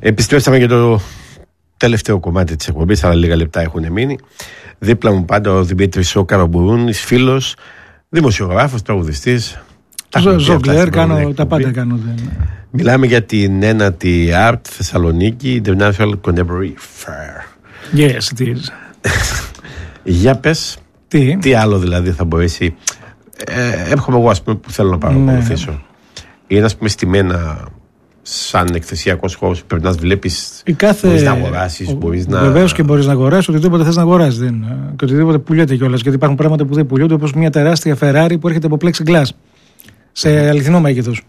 Επιστρέψαμε για το τελευταίο κομμάτι της εκπομπής, αλλά λίγα λεπτά έχουν μείνει. Δίπλα μου πάντα ο Δημήτρης ο Καραμπούρης, φίλος, δημοσιογράφος, τραγουδιστής. Ζογκλέρ, τα πάντα κάνω. Μιλάμε για την ένατη Art Θεσσαλονίκη, International Contemporary Fair. Yes, it is. Για πες, τι άλλο δηλαδή θα μπορέσει. Έρχομαι εγώ, ας πούμε, που θέλω να παρακολουθήσω. Είναι, ας πούμε, στημένα σαν εκθεσιακός χώρος που πρέπει να βλέπεις, μπορείς να αγοράσεις, μπορείς να... Βεβαίως και μπορείς να αγοράσεις οτιδήποτε θες να αγοράσεις. Και οτιδήποτε πουλιέται κιόλας, γιατί υπάρχουν πράγματα που δεν πουλιούνται, όπως μια τεράστια Ferrari που έρχεται από plexiglass σε αληθινό μέγεθος.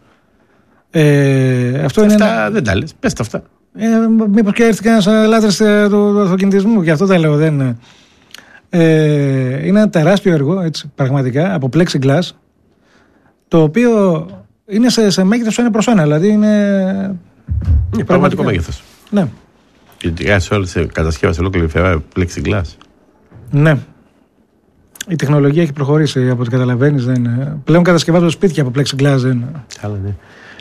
Αυτά δεν τα λες, πες τα αυτά. Μήπως και έρθει κανένας λάτρης του αυτοκινητισμού, γι' αυτό τα λέω. Είναι ένα τεράστιο έργο, έτσι, πραγματικά, από plexiglass, το οποίο είναι σε μέγεθος 1:1, δηλαδή είναι πραγματικό μέγεθος. Ναι. Γιατί σε όλες τις κατασκεύες ολόκληρη Ferrari plexiglass. Ναι. Η τεχνολογία έχει προχωρήσει, από ό,τι καταλαβαίνεις. Πλέον κατασκευάζονται σπίτια από plexiglass. Καλά, ναι.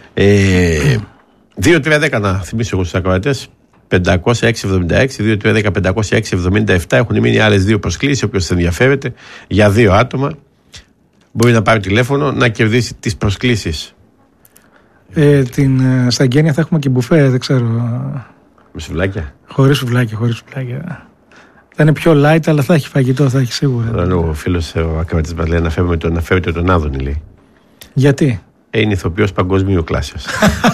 2-3-10 να θυμίσω εγώ στους ακροατές. 500-676, 2-3-10-500-677. Έχουν μείνει άλλες 2 προσκλήσεις. Όποιος ενδιαφέρεται, για 2 άτομα μπορεί να πάρει τηλέφωνο να κερδίσει τις προσκλήσεις. Στα εγγένεια θα έχουμε και μπουφέ, δεν ξέρω. Με σουβλάκια. Χωρίς σουβλάκια. Θα είναι πιο light, αλλά θα έχει φαγητό, θα έχει σίγουρα. Ο φίλος ο ακροατής μας λέει να φέρετε τον Άδωνη, λέει. Γιατί? Είναι ηθοποιός παγκοσμίου κλάσεως.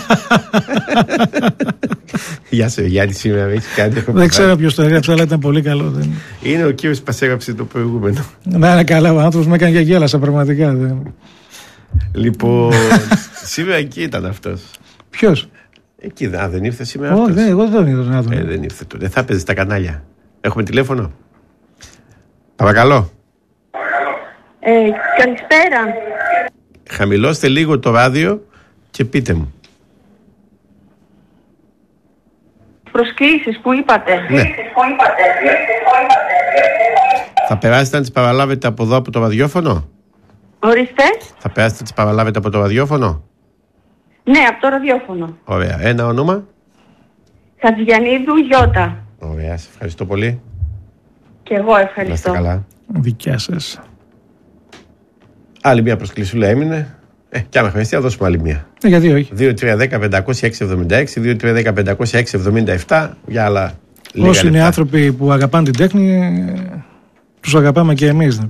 Γεια σου Γιάννη, σήμερα έχεις κάτι? Δεν ξέρω ποιος το έγραψε, αλλά ήταν πολύ καλό. Είναι ο κύριος που μας έγραψε το προηγούμενο. Να είναι καλά, ο άνθρωπος με έκανε και γέλασα πραγματικά. Λοιπόν, σήμερα εκεί ήταν αυτός. Ποιος? Εκεί δεν ήρθε σήμερα αυτός? Εγώ δεν είδα τον Άδωνη. Δεν ήρθε τότε, δεν θα παίζει στα κανάλια. Έχουμε τηλέφωνο? Παρακαλώ. Καλησπέρα. Χαμηλώστε λίγο το ράδιο και πείτε μου. Προσκλήσεις που είπατε. Ναι. Θα περάσετε να τις παραλάβετε από εδώ, από το ραδιόφωνο? Ορίστε. Θα περάσετε να τις παραλάβετε από το ραδιόφωνο? Ναι, από το ραδιόφωνο. Ωραία. Ένα όνομα? Χατζηγιαννίδου Γιώτα. Ωραία, σε ευχαριστώ πολύ. Και εγώ ευχαριστώ. Να είστε καλά. Δικιά σας. Άλλη μια προσκλησούλα έμεινε. Και άμα χρειαστεί, θα δώσουμε άλλη μια. Γιατί όχι. 2-3-10-500-676, 2-3-10-500-677 για άλλα λίγα όσοι είναι λεπτά. άνθρωποι που αγαπάνε την τέχνη, τους αγαπάμε και εμείς.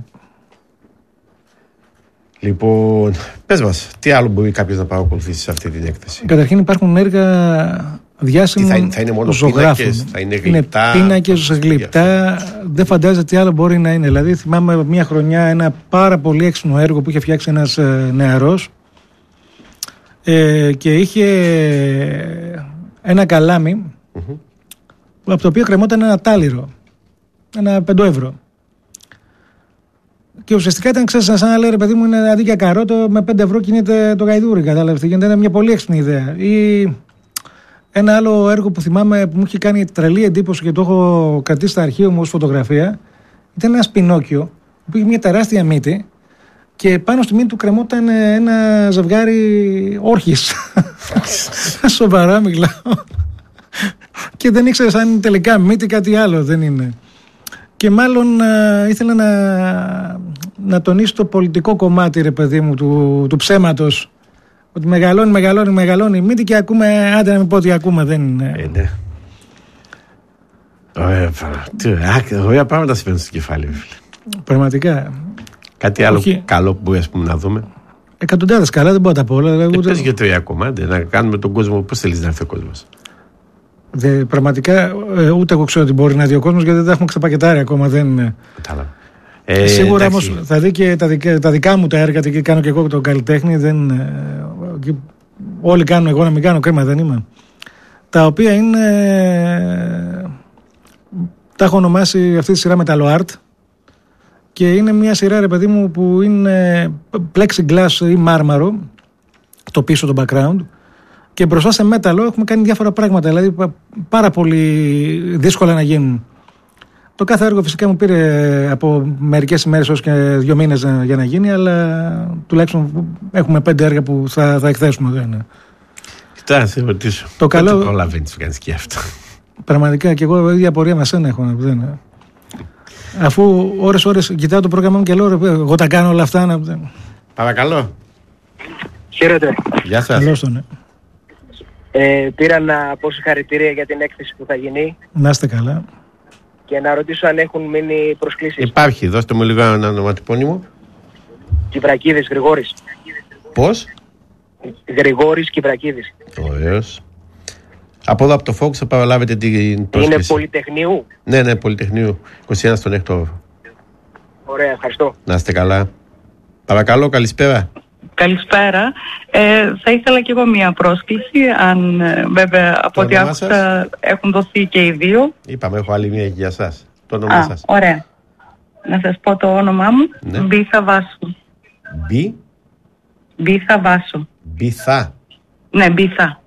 Λοιπόν, πες μας, τι άλλο μπορεί κάποιος να παρακολουθήσει σε αυτή την έκθεση? Καταρχήν υπάρχουν έργα διάσημων θα είναι μόνο ζωγράφων. πίνακες, θα είναι γλυπτά? Είναι πίνακες, γλυπτά. Δεν φαντάζεται τι άλλο μπορεί να είναι. Δηλαδή θυμάμαι μια χρονιά ένα πάρα πολύ έξυπνο έργο που είχε φτιάξει ένας νεαρός και είχε ένα καλάμι από το οποίο κρεμόταν ένα τάλιρο, ένα 5 ευρώ. Και ουσιαστικά ήταν, ξέρεις, σαν να λέει, ρε παιδί μου, είναι αντί για καρότο, με 5 ευρώ κινείται το γαϊδούρι. Κατάλαβε. Ήταν μια πολύ έξυπνη ιδέα. Ή ένα άλλο έργο που θυμάμαι που μου είχε κάνει τρελή εντύπωση και το έχω κρατήσει στο αρχείο μου ως φωτογραφία. Ήταν ένα Πινόκιο που είχε μια τεράστια μύτη και πάνω στη μύτη του κρεμόταν ένα ζευγάρι όρχης. Σοβαρά μιλάω. Και δεν ήξερες αν είναι τελικά μύτη ή κάτι άλλο. Δεν είναι. Και μάλλον ήθελα να τονίσει το πολιτικό κομμάτι, ρε παιδί μου, του ψέματος. Ότι μεγαλώνει η μύτη και ακούμε, άντε να μην πω ότι ακούμε, δεν είναι. Ναι. Ωραία πράγματα συμβαίνουν στο κεφάλι. Πραγματικά. Κάτι άλλο καλό που μπορεί να δούμε? Εκατοντάδες καλά, δεν μπορώ να τα πω. Πες για 3 ακόμα, να κάνουμε τον κόσμο, πώς θέλεις να έρθει ο κόσμος? Πραγματικά ούτε εγώ ξέρω ότι μπορεί να δει ο κόσμος, γιατί δεν τα έχουμε ξεπακετάρει ακόμα. Σίγουρα όμως θα δει και τα δικά μου τα έργα, και κάνω και εγώ τον καλλιτέχνη. Όλοι κάνουν, εγώ να μην κάνω, κρίμα δεν είμαι. Τα οποία είναι, τα έχω ονομάσει αυτή τη σειρά Metallo Art, και είναι μια σειρά, ρε παιδί μου, που είναι plexiglass ή μάρμαρο το πίσω, το background, και μπροστά σε μέταλλο έχουμε κάνει διάφορα πράγματα, δηλαδή πάρα πολύ δύσκολα να γίνουν. Το κάθε έργο φυσικά μου πήρε από μερικές ημέρες έως και 2 μήνες για να γίνει, αλλά τουλάχιστον έχουμε 5 έργα που θα εκθέσουμε. Θα σε ρωτήσω. Το καλό. Δεν προλαβαίνεις να κάνεις και αυτό. Πραγματικά και εγώ ίδια απορία με σένα έχω. Αφού ώρες κοιτάω το πρόγραμμα μου και λέω, εγώ τα κάνω όλα αυτά. Παρακαλώ. Χαίρετε. Γεια σας. Καλώς τον. Πήρα να πω συγχαρητήρια για την έκθεση που θα γίνει. Να είστε καλά. Και να ρωτήσω αν έχουν μείνει προσκλήσεις. Υπάρχει, δώστε μου λίγο ένα ονοματεπώνυμο. Κυβρακίδης, Γρηγόρης. Πώς? Γρηγόρης Κυβρακίδης. Ωραίος. Από εδώ από το Fox θα παραλάβετε την πρόσκληση. Είναι Πολυτεχνείου. Ναι, Πολυτεχνείου. 21 στον Έκτο. Ωραία, ευχαριστώ. Να είστε καλά. Παρακαλώ, καλησπέρα. Καλησπέρα. Θα ήθελα και εγώ μία πρόσκληση, αν βέβαια από ό,τι άκουσα έχουν δοθεί και οι δύο. Είπαμε, έχω άλλη μία για εσάς. Το όνομά σας. Ωραία. Να σας πω το όνομά μου. Ναι. Μπίθα Βάσο. Μπίθα Βάσο. Μπίθα. Ναι, Μπίθα.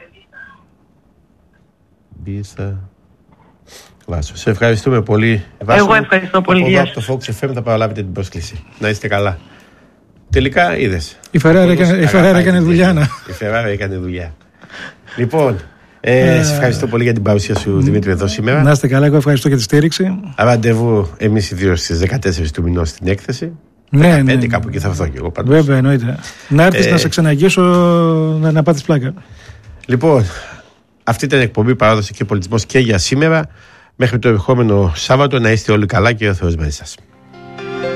Μπίθα Βάσο. Σε ευχαριστούμε πολύ. Βάσο, εγώ ευχαριστώ πολύ. Από εδώ από το Fox FM θα παραλάβετε την πρόσκληση. Να είστε καλά. Τελικά είδες. Η Φεράρι έκανε δουλειά. Η Φεράρι έκανε δουλειά. Λοιπόν, σε ευχαριστώ πολύ για την παρουσία σου, Δημήτρη, εδώ σήμερα. Να είστε καλά, εγώ ευχαριστώ για τη στήριξη. Ραντεβού εμείς οι δύο στις 14 του μηνός στην έκθεση. Ναι, 15 κάπου εκεί θα έρθω και εγώ πάντως. Βέβαια, εννοείται. Να έρθεις να σε ξαναγγίσω να πάθεις πλάκα. Λοιπόν, αυτή ήταν η εκπομπή Παράδοση και Πολιτισμός και για σήμερα. Μέχρι το ερχόμενο Σάββατο να είστε όλοι καλά και ο Θεός μαζί σας.